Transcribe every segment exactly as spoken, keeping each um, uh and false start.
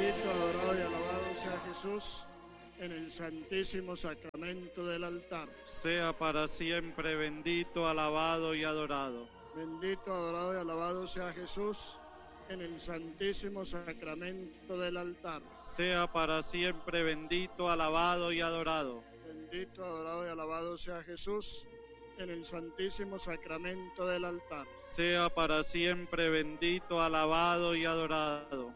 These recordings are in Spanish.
Bendito, adorado y alabado sea Jesús en el santísimo sacramento del altar. Sea para siempre bendito, alabado y adorado. Bendito, adorado y alabado sea Jesús en el santísimo sacramento del altar. Sea para siempre bendito, alabado y adorado. Bendito, adorado y alabado sea Jesús en el santísimo sacramento del altar. Sea para siempre bendito, alabado y adorado.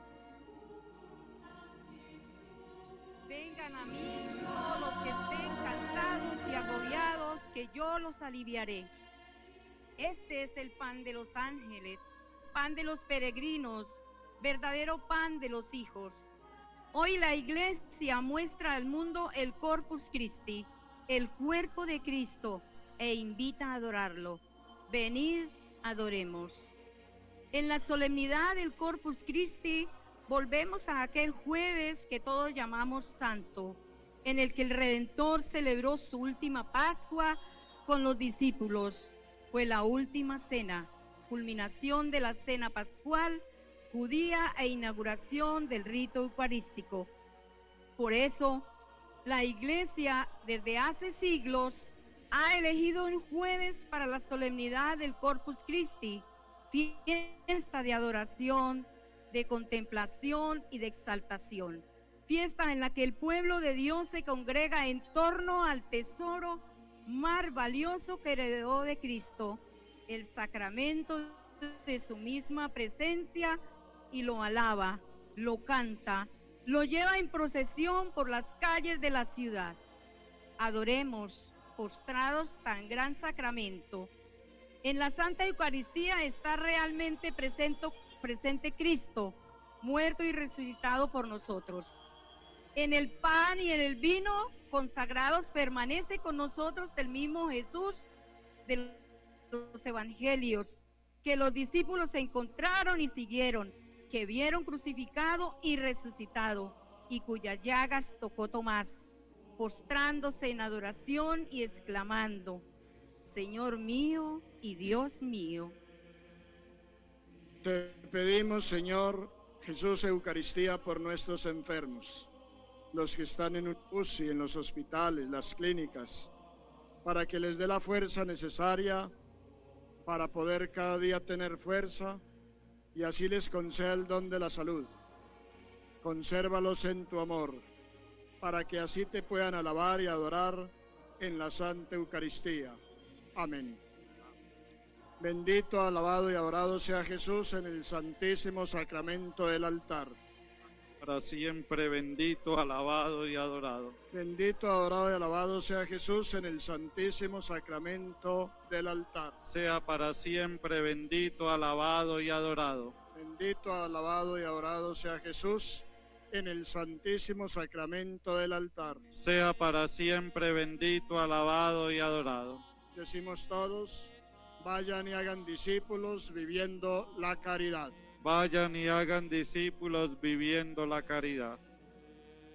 Vengan a mí todos los que estén cansados y agobiados, que yo los aliviaré. Este es el pan de los ángeles, pan de los peregrinos, verdadero pan de los hijos. Hoy la Iglesia muestra al mundo el Corpus Christi, el cuerpo de Cristo, e invita a adorarlo. Venid, adoremos. En la solemnidad del Corpus Christi volvemos a aquel jueves que todos llamamos santo, en el que el Redentor celebró su última Pascua con los discípulos. Fue la última cena, culminación de la cena pascual judía e inauguración del rito eucarístico. Por eso, la Iglesia desde hace siglos ha elegido un jueves para la solemnidad del Corpus Christi, fiesta de adoración, de contemplación y de exaltación. Fiesta en la que el pueblo de Dios se congrega en torno al tesoro más valioso que heredó de Cristo, el sacramento de su misma presencia, y lo alaba, lo canta, lo lleva en procesión por las calles de la ciudad. Adoremos, postrados, tan gran sacramento. En la Santa Eucaristía está realmente presente, presente Cristo, muerto y resucitado por nosotros. En el pan y en el vino consagrados permanece con nosotros el mismo Jesús de los evangelios, que los discípulos encontraron y siguieron, que vieron crucificado y resucitado, y cuyas llagas tocó Tomás, postrándose en adoración y exclamando: Señor mío y Dios mío. Te pedimos, Señor Jesús, Eucaristía por nuestros enfermos, los que están en U C I, en los hospitales, las clínicas, para que les dé la fuerza necesaria para poder cada día tener fuerza, y así les conceda el don de la salud. Consérvalos en tu amor, para que así te puedan alabar y adorar en la Santa Eucaristía. Amén. Bendito, alabado y adorado sea Jesús en el santísimo sacramento del altar. Para siempre bendito, alabado y adorado. Bendito, adorado y alabado sea Jesús en el santísimo sacramento del altar. Sea para siempre bendito, alabado y adorado. Bendito, alabado y adorado sea Jesús en el santísimo sacramento del altar. Sea para siempre bendito, alabado y adorado. Decimos todos: vayan y hagan discípulos viviendo la caridad. Vayan y hagan discípulos viviendo la caridad.